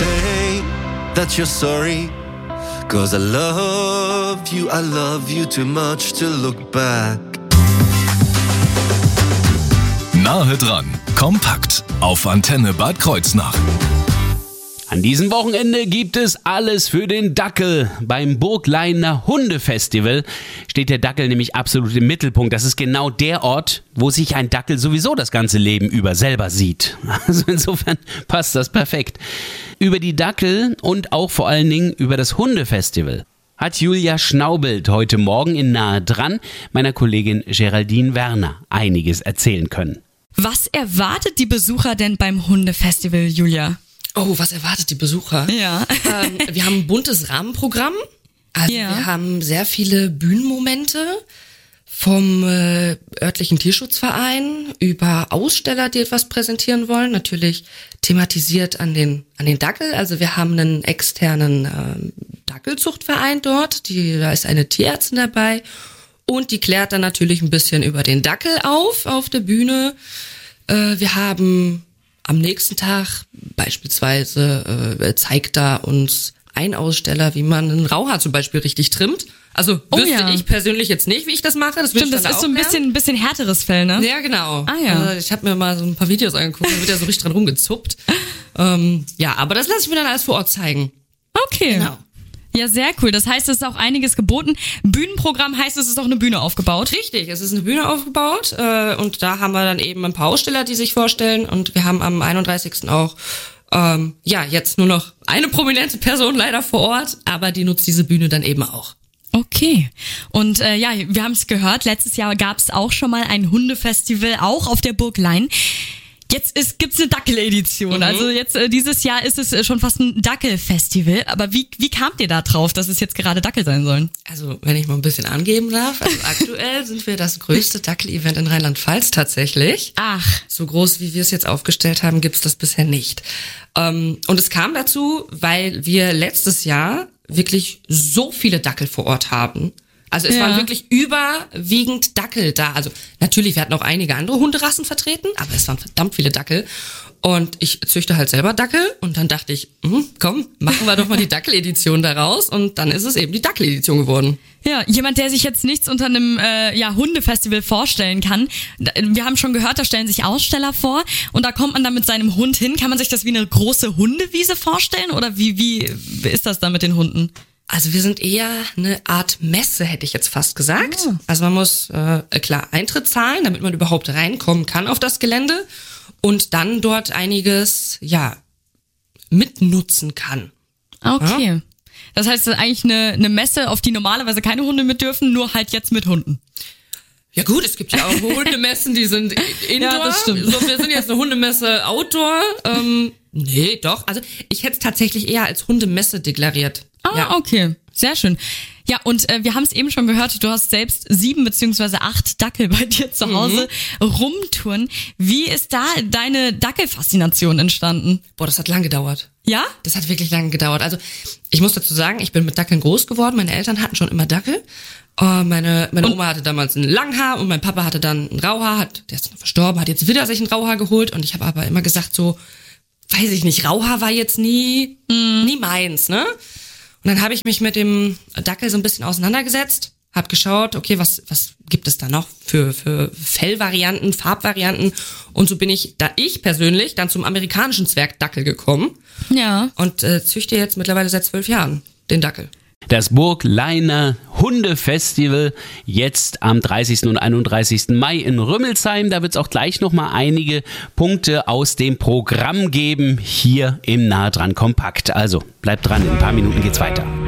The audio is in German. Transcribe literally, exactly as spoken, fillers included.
say that you're sorry. Cause I love you, I love you too much to look back. Nahe dran, kompakt auf Antenne Bad Kreuznach. An diesem Wochenende gibt es alles für den Dackel. Beim Burgleiner Hundefestival steht der Dackel nämlich absolut im Mittelpunkt. Das ist genau der Ort, wo sich ein Dackel sowieso das ganze Leben über selber sieht. Also insofern passt das perfekt. Über die Dackel und auch vor allen Dingen über das Hundefestival hat Julia Schnaubelt heute Morgen in Nahe dran meiner Kollegin Geraldine Werner einiges erzählen können. Was erwartet die Besucher denn beim Hundefestival, Julia? Oh, was erwartet die Besucher? Ja. Ähm, wir haben ein buntes Rahmenprogramm. Also Ja. wir haben sehr viele Bühnenmomente vom äh, örtlichen Tierschutzverein über Aussteller, die etwas präsentieren wollen. Natürlich thematisiert an den an den Dackel. Also wir haben einen externen ähm, Dackelzuchtverein dort. Die, da ist eine Tierärztin dabei. Und die klärt dann natürlich ein bisschen über den Dackel auf, auf der Bühne. Äh, wir haben am nächsten Tag beispielsweise äh, zeigt da uns ein Aussteller, wie man einen Rauhaar zum Beispiel richtig trimmt. Also Oh wüsste ja. ich persönlich jetzt nicht, wie ich das mache. Das will Stimmt, ich das dann ist auch so ein lernen. bisschen, ein bisschen härteres Fell, ne? Ja, genau. Ah, ja. Also ich habe mir mal so ein paar Videos angeguckt, da wird ja so richtig dran rumgezuppt. ähm, ja, aber das lasse ich mir dann alles vor Ort zeigen. Okay. Genau. Ja, sehr cool. Das heißt, es ist auch einiges geboten. Bühnenprogramm heißt, es ist auch eine Bühne aufgebaut. Richtig, es ist eine Bühne aufgebaut äh, und da haben wir dann eben ein paar Aussteller, die sich vorstellen und wir haben am einunddreißigsten auch ähm, ja jetzt nur noch eine prominente Person leider vor Ort, aber die nutzt diese Bühne dann eben auch. Okay. Und äh, ja, wir haben es gehört, letztes Jahr gab es auch schon mal ein Hundefestival, auch auf der Burg Lein. Jetzt ist, gibt's eine Dackel-Edition. Mhm. Also jetzt äh, dieses Jahr ist es äh, schon fast ein Dackel-Festival. Aber wie, wie kamt ihr da drauf, dass es jetzt gerade Dackel sein sollen? Also wenn ich mal ein bisschen angeben darf, also aktuell sind wir das größte Dackel-Event in Rheinland-Pfalz tatsächlich. Ach. So groß, wie wir es jetzt aufgestellt haben, gibt's das bisher nicht. Ähm, und es kam dazu, weil wir letztes Jahr wirklich so viele Dackel vor Ort haben. Also es Ja. waren wirklich überwiegend Dackel da. Also natürlich, wir hatten auch einige andere Hunderassen vertreten, aber es waren verdammt viele Dackel. Und ich züchte halt selber Dackel und dann dachte ich, hm, komm, machen wir doch mal die Dackel-Edition daraus. Und dann ist es eben die Dackel-Edition geworden. Ja, jemand, der sich jetzt nichts unter einem äh, ja, Hundefestival vorstellen kann. Da- Wir haben schon gehört, da stellen sich Aussteller vor und da kommt man dann mit seinem Hund hin. Kann man sich das wie eine große Hundewiese vorstellen oder wie, wie ist das dann mit den Hunden? Also wir sind eher eine Art Messe, hätte ich jetzt fast gesagt. Oh. Also man muss äh, klar Eintritt zahlen, damit man überhaupt reinkommen kann auf das Gelände und dann dort einiges ja mitnutzen kann. Okay. Das heißt, das ist eigentlich eine, eine Messe, auf die normalerweise keine Hunde mit dürfen, nur halt jetzt mit Hunden. Ja gut, es gibt ja auch Hundemessen, die sind Indoor. Ja, das stimmt. So, wir sind jetzt eine Hundemesse Outdoor. Ähm, nee, doch. Also ich hätte es tatsächlich eher als Hundemesse deklariert. Ah, ja. okay. Sehr schön. Ja, und äh, wir haben es eben schon gehört, du hast selbst sieben beziehungsweise acht Dackel bei dir zu Hause rumtouren. Wie ist da deine Dackelfaszination entstanden? Boah, das hat lang gedauert. Ja? Das hat wirklich lange gedauert. Also ich muss dazu sagen, ich bin mit Dackeln groß geworden. Meine Eltern hatten schon immer Dackel. Uh, meine meine Oma hatte damals ein Langhaar und mein Papa hatte dann ein Rauhaar. Hat, der ist noch verstorben, hat jetzt wieder sich ein Rauhaar geholt. Und ich habe aber immer gesagt so, weiß ich nicht, Rauhaar war jetzt nie, mm. nie meins, ne? Und dann habe ich mich mit dem Dackel so ein bisschen auseinandergesetzt, habe geschaut, okay, was was gibt es da noch für für Fellvarianten, Farbvarianten und so bin ich, da ich persönlich dann zum amerikanischen Zwergdackel gekommen Ja. und äh, züchte jetzt mittlerweile seit zwölf Jahren den Dackel. Das Burgleiner Hundefestival jetzt am dreißigsten und einunddreißigsten Mai in Rümmelsheim. Da wird es auch gleich nochmal einige Punkte aus dem Programm geben, hier im Nahe dran Kompakt. Also bleibt dran, in ein paar Minuten geht's weiter.